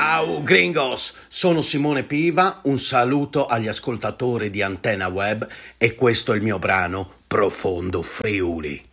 Ciao gringos, sono Simone Piva, un saluto agli ascoltatori di Antenna Web e questo è il mio brano Profondo Friuli.